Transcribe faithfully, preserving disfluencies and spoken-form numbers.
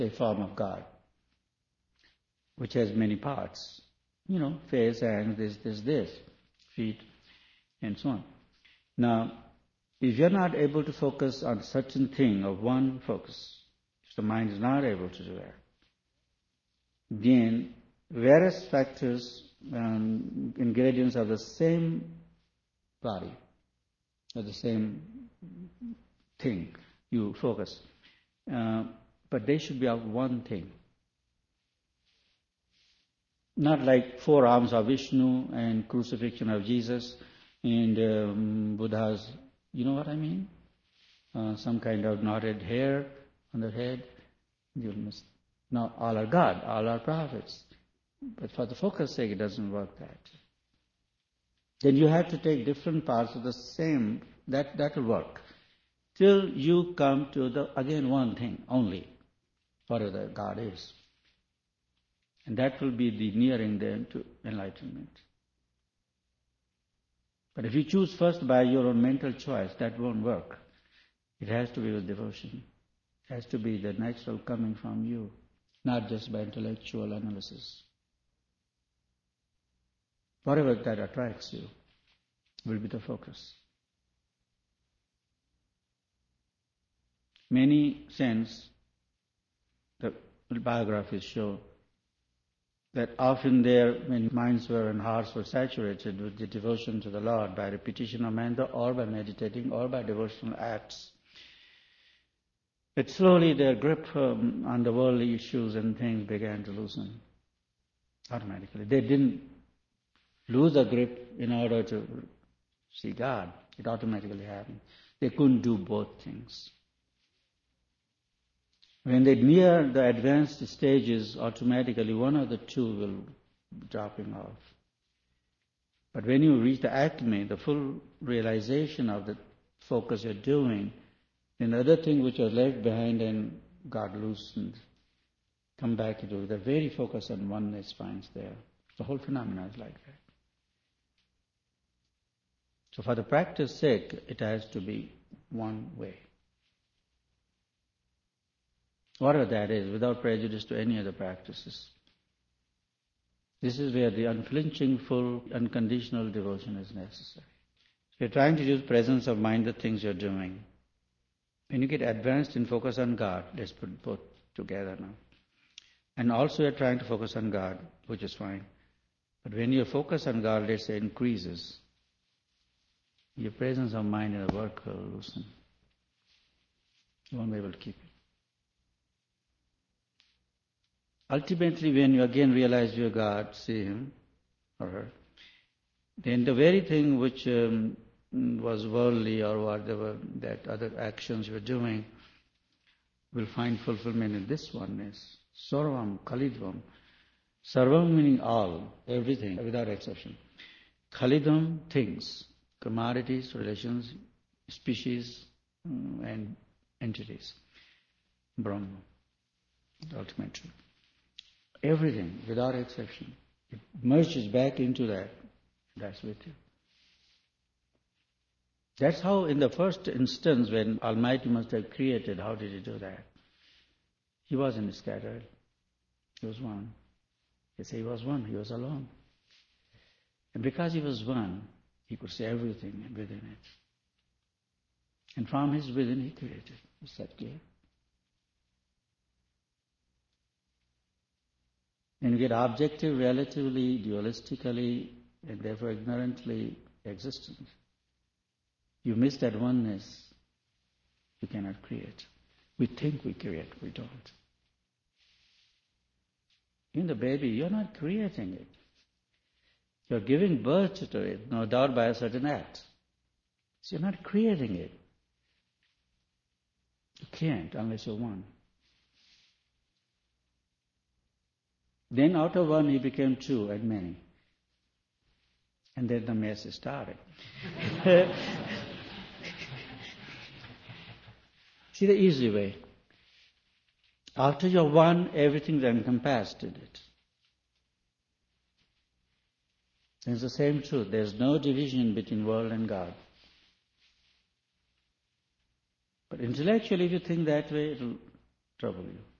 a form of God, which has many parts. You know, face, hands, this, this, this, feet, and so on. Now, if you're not able to focus on a certain thing of one focus, if the mind is not able to do that, then various factors, um, ingredients of the same body, of the same thing, you focus. Uh, but they should be of one thing. Not like four arms of Vishnu and crucifixion of Jesus and um, Buddha's, you know what I mean? Uh, some kind of knotted hair on the head. You must, now all are God, all are prophets. But for the focus sake, it doesn't work that. Then you have to take different parts of the same, that that will work. Till you come to the, again, one thing only, whatever God is. And that will be the nearing then to enlightenment. But if you choose first by your own mental choice, that won't work. It has to be with devotion. It has to be the natural coming from you, not just by intellectual analysis. Whatever that attracts you will be the focus. Many saints, the biographies show, that often their when minds were and hearts were saturated with the devotion to the Lord by repetition of mantra or by meditating or by devotional acts, that slowly their grip um, on the worldly issues and things began to loosen automatically. They didn't lose the grip in order to see God. It automatically happened. They couldn't do both things. When they near the advanced stages, automatically one of the two will be dropping off. But when you reach the acme, the full realization of the focus you're doing, then the other thing which was left behind and got loosened, come back into the very focus on oneness finds there. The whole phenomena is like that. So for the practice sake, it has to be one way. Whatever that is, without prejudice to any other practices. This is where the unflinching, full, unconditional devotion is necessary. So you're trying to use presence of mind the things you're doing. When you get advanced in focus on God, let's put both together now. And also you're trying to focus on God, which is fine. But when your focus on God, let's say, increases, your presence of mind in the work will loosen. You won't be able to keep it. Ultimately, when you again realize your God, see Him or her, then the very thing which um, was worldly or whatever, that other actions you were doing, will find fulfillment in this oneness. Sarvam, Khalidvam. Sarvam meaning all, everything, without exception. Khalidvam, things, commodities, relations, species, and entities. Brahma, the ultimate truth. Everything, without exception. It merges back into that. That's with you. That's how in the first instance when Almighty must have created, how did He do that? He wasn't scattered. He was one. They say He was one. He was alone. And because He was one, He could see everything within it. And from His within He created. Is that clear? And you get objective, relatively, dualistically, and therefore ignorantly existent. You miss that oneness, you cannot create. We think we create, we don't. In the baby, you're not creating it. You're giving birth to it, no doubt by a certain act. So you're not creating it. You can't unless you're one. Then out of one he became two and many. And then the mess started. See the easy way. After you're one, everything's encompassed in it. It's the same truth. There's no division between world and God. But intellectually, if you think that way, it'll trouble you.